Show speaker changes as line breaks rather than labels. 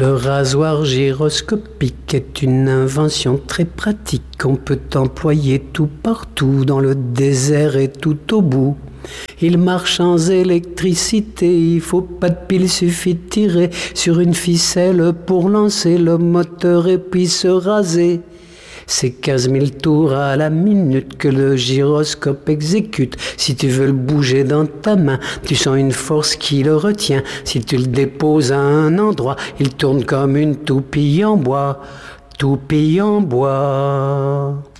Le rasoir gyroscopique est une invention très pratique. On peut employer tout partout, dans le désert et tout au bout. Il marche sans électricité, il faut pas de pile, suffit de tirer sur une ficelle pour lancer le moteur et puis se raser. C'est 15 000 tours à la minute que le gyroscope exécute. Si tu veux le bouger dans ta main, tu sens une force qui le retient. Si tu le déposes à un endroit, il tourne comme une toupie en bois. Toupie en bois.